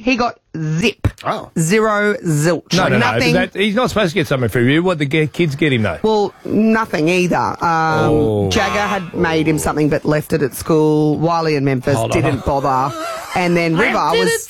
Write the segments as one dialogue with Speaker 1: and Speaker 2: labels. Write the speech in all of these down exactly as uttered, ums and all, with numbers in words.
Speaker 1: He got zip.
Speaker 2: Oh.
Speaker 1: Zero zilch.
Speaker 3: No, no,
Speaker 1: nothing.
Speaker 3: no. That, he's not supposed to get something for you. What the ge- kids get him, though?
Speaker 1: Well, nothing either. Um,
Speaker 3: Oh.
Speaker 1: Jagger had made him something but left it at school. Wiley and Memphis
Speaker 3: Hold on.
Speaker 1: didn't bother. And then River was...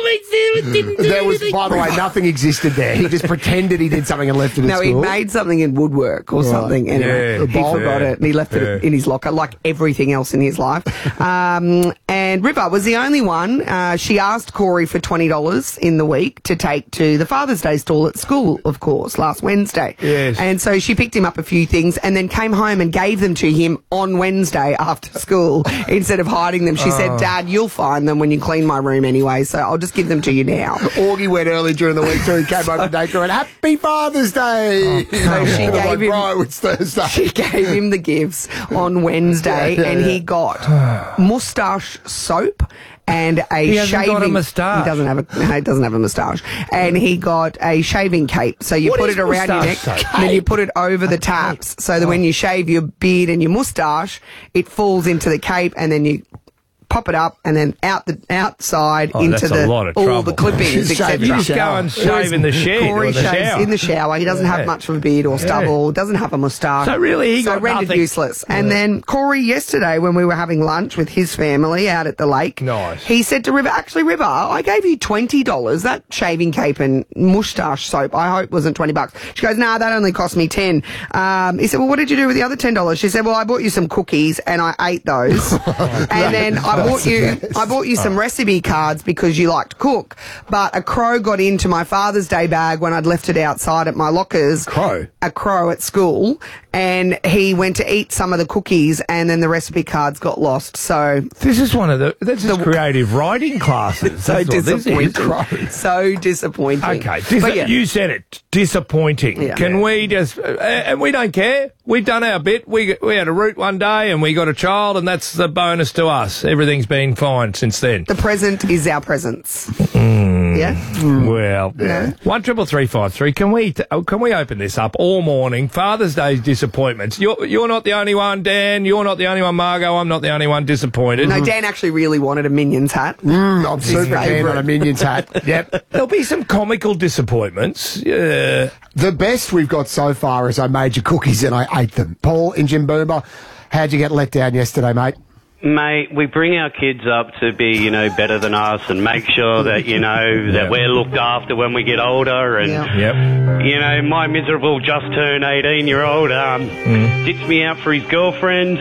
Speaker 2: There was, by the way, nothing existed there. He just pretended he did something and left it at
Speaker 1: No, he
Speaker 2: school.
Speaker 1: made something in woodwork or
Speaker 2: Right.
Speaker 1: something. Anyway,
Speaker 3: Yeah,
Speaker 1: he
Speaker 2: yeah.
Speaker 1: forgot
Speaker 3: Yeah.
Speaker 1: it and he left it
Speaker 3: Yeah.
Speaker 1: in his locker, like everything else in his life. um, and River was the only one. Uh, she asked Corey for twenty dollars in the week to take to the Father's Day stall at school, of course, last Wednesday.
Speaker 3: Yes.
Speaker 1: And so she picked him up a few things and then came home and gave them to him on Wednesday after school instead of hiding them. She
Speaker 3: Oh.
Speaker 1: said, Dad, you'll find them when you clean my room anyway, so I'll just give them to you now.
Speaker 2: Augie went early during the week too. He came over today going, Happy Father's Day.
Speaker 1: So she
Speaker 2: And I'm
Speaker 1: gave
Speaker 2: like,
Speaker 1: him-
Speaker 2: Bro, it's Thursday.
Speaker 1: She gave him the gifts on Wednesday,
Speaker 2: Yeah, yeah,
Speaker 1: and
Speaker 2: yeah.
Speaker 1: he got moustache soap and a
Speaker 3: He hasn't
Speaker 1: shaving.
Speaker 3: got a moustache.
Speaker 1: He doesn't have a. No, he doesn't have a moustache, and he got a shaving cape. So you
Speaker 3: What
Speaker 1: put
Speaker 3: is
Speaker 1: it around your neck,
Speaker 3: moustache soap?
Speaker 1: and then you put it over the taps, so that when you shave your beard and your moustache, it falls into the cape, and then you pop it up and then out the outside
Speaker 3: Oh,
Speaker 1: into
Speaker 3: that's
Speaker 1: the
Speaker 3: a lot of
Speaker 1: all
Speaker 3: trouble.
Speaker 1: the clippings,
Speaker 2: Shave
Speaker 1: et
Speaker 2: in
Speaker 3: You
Speaker 2: the
Speaker 1: cetera.
Speaker 3: just go
Speaker 2: shower.
Speaker 3: and shave in the shed
Speaker 1: Corey
Speaker 3: or the
Speaker 1: shaves
Speaker 3: shower.
Speaker 1: in the shower. He doesn't
Speaker 3: Yeah.
Speaker 1: have much of a beard or stubble. Doesn't have a moustache.
Speaker 3: So really, he
Speaker 1: so
Speaker 3: got
Speaker 1: rendered
Speaker 3: nothing.
Speaker 1: useless. And then Corey yesterday, when we were having lunch with his family out at the lake,
Speaker 3: Nice.
Speaker 1: he said to River, "Actually, River, I gave you twenty dollars. That shaving cape and moustache soap, I hope, wasn't twenty bucks." She goes, "Nah, that only cost me ten." Um, he said, "Well, what did you do with the other ten dollars?" She said, "Well, I bought you some cookies and I ate those, and then I bought you, I bought you some recipe cards because you like to cook. But a crow got into my Father's Day bag when I'd left it outside at my lockers.
Speaker 2: Crow?
Speaker 1: A crow at school, and he went to eat some of the cookies, and then the recipe cards got lost. So
Speaker 3: This is one of the. This is
Speaker 1: The-
Speaker 3: creative writing classes.
Speaker 1: so
Speaker 3: That's what this is.
Speaker 1: disappointing. So disappointing.
Speaker 3: Okay, dis-
Speaker 1: But yeah.
Speaker 3: you said it. Disappointing.
Speaker 1: Yeah.
Speaker 3: Can
Speaker 1: Yeah.
Speaker 3: we just? Uh, and we don't care. We've done our bit. We we had a root one day, and we got a child, and that's the bonus to us. Everything's been fine since then.
Speaker 1: The present is our presence.
Speaker 3: Mm.
Speaker 1: Yeah.
Speaker 3: Well, one triple three five three. Can we t- oh, can we open this up all morning? Father's Day disappointments. You're you're not the only one, Dan. You're not the only one, Margot. I'm not the only one disappointed.
Speaker 1: No, Dan actually really wanted a Minions hat.
Speaker 2: Mm, I'm super keen
Speaker 1: favourite.
Speaker 2: on a Minions hat. Yep.
Speaker 3: There'll be some comical disappointments. Yeah.
Speaker 2: The best we've got so far is I made you cookies and I ate them. Paul in Jimboomba, how'd you get let down yesterday, mate?
Speaker 4: Mate, we bring our kids up to be, you know, better than us and make sure that, you know, that
Speaker 3: Yeah.
Speaker 4: we're looked after when we get older. And,
Speaker 1: Yeah.
Speaker 3: Yep.
Speaker 4: you know, my miserable just turned eighteen-year-old um, ditched me out for his girlfriend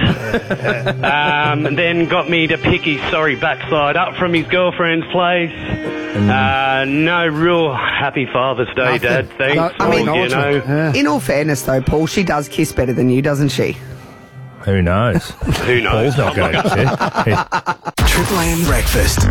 Speaker 4: um, and then got me to pick his sorry backside up from his girlfriend's place. Uh, no real happy Father's Day,
Speaker 2: Nothing.
Speaker 4: Dad. Thanks.
Speaker 2: No-
Speaker 1: I mean-
Speaker 4: you know.
Speaker 2: Yeah.
Speaker 1: In all fairness, though, Paul, she does kiss better than you, doesn't she?
Speaker 3: Who knows?
Speaker 4: Who knows?
Speaker 3: Paul's not going to.
Speaker 5: Triple M Breakfast.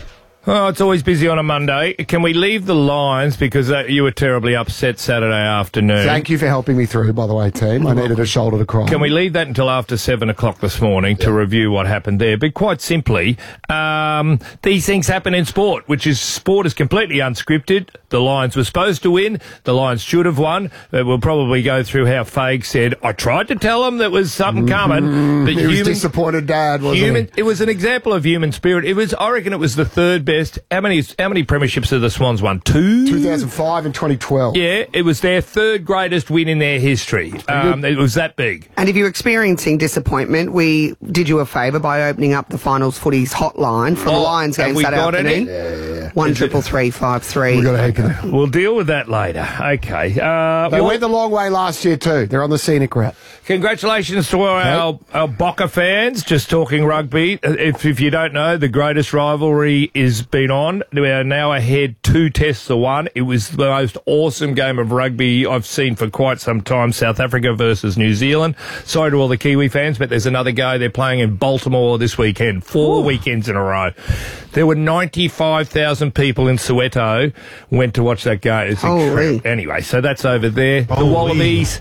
Speaker 3: Oh, it's always busy on a Monday. Can we leave the lines because uh, you were terribly upset Saturday afternoon?
Speaker 2: Thank you for helping me through, by the way, team. I needed a shoulder to cry on.
Speaker 3: Can we leave that until after seven o'clock this morning to review what happened there? But quite simply, um, these things happen in sport, which is sport is completely unscripted. The Lions were supposed to win. The Lions should have won. Uh, we'll probably go through how Fague said, I tried to tell them there was something coming. But
Speaker 2: He was
Speaker 3: human,
Speaker 2: disappointed dad, wasn't
Speaker 3: human,
Speaker 2: he?
Speaker 3: it was an example of human spirit. It was, I reckon it was the third best. How many, how many premierships have the Swans won? Two?
Speaker 2: two thousand five and twenty twelve.
Speaker 3: Yeah, it was their third greatest win in their history. Um, it was that big.
Speaker 1: And if you're experiencing disappointment, we did you a favour by opening up the Finals Footies hotline for the
Speaker 3: Oh,
Speaker 1: Lions
Speaker 3: have
Speaker 1: game
Speaker 3: we
Speaker 1: Saturday
Speaker 3: got any?
Speaker 1: afternoon.
Speaker 2: Yeah, yeah.
Speaker 1: One triple three five three.
Speaker 2: We got a heap of them.
Speaker 3: We'll deal with that later. Okay. Uh,
Speaker 2: They
Speaker 3: well,
Speaker 2: went the long way last year too. They're on the scenic route.
Speaker 3: congratulations to our, our Boca fans. Just talking rugby. If, if you don't know, the greatest rivalry is been on. We are now ahead two tests to one. It was the most awesome game of rugby I've seen for quite some time. South Africa versus New Zealand. Sorry to all the Kiwi fans, but there's another go. They're playing in Baltimore this weekend. Four Ooh. weekends in a row. There were ninety-five thousand people in Soweto went to watch that game. It's
Speaker 1: Holy.
Speaker 3: incredible. Anyway, so that's over there. The
Speaker 2: Holy.
Speaker 3: Wallabies.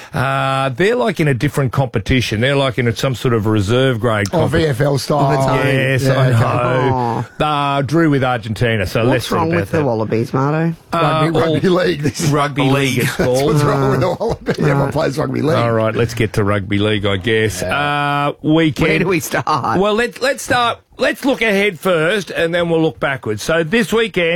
Speaker 3: Uh, they're like in a different competition. They're like in a, some sort of reserve grade
Speaker 2: Oh,
Speaker 3: competition.
Speaker 2: V F L style.
Speaker 3: Yes,
Speaker 2: Yeah,
Speaker 3: I
Speaker 2: okay.
Speaker 3: know. Uh, drew with Argentina, so
Speaker 1: What's
Speaker 3: less said
Speaker 1: wrong
Speaker 3: about
Speaker 1: with
Speaker 3: that.
Speaker 1: the Wallabies, Marto?
Speaker 2: Rugby,
Speaker 3: Uh,
Speaker 2: rugby
Speaker 3: all-
Speaker 2: league. This is
Speaker 3: Rugby league, it's
Speaker 2: That's
Speaker 3: called.
Speaker 2: what's wrong with the Wallabies. Everyone plays rugby league.
Speaker 3: All right, let's get to rugby league, I guess. Uh, weekend.
Speaker 1: Where do we start?
Speaker 3: Well, let's let's start. Let's look ahead first, and then we'll look backwards. So this weekend.